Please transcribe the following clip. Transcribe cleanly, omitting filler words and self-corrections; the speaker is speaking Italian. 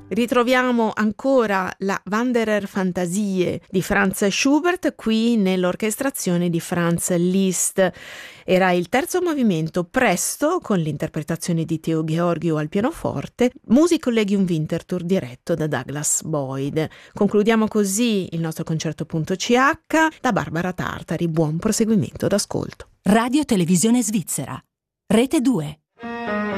Ritroviamo ancora la Wanderer Fantasie di Franz Schubert qui nell'orchestrazione di Franz Liszt. Era il terzo movimento, presto con l'interpretazione di Teo Gheorghiu al pianoforte, Musikkollegium Winterthur diretto da Douglas Boyd. Concludiamo così il nostro concerto.ch. Da Barbara Tartari, buon proseguimento d'ascolto. Radio Televisione Svizzera, Rete 2.